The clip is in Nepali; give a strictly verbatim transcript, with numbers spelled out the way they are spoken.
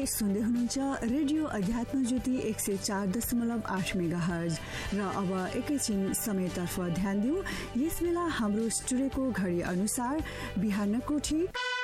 सुन्दै हुनुहुन्छ रेडियो अध्यात्म ज्योति एक सय चार दशमलव आठ मेगा हर्ज। र अब एकैछिन समयतर्फ ध्यान दिउँ। यस बेला हाम्रो स्टुडियोको घडी अनुसार बिहानको ठीक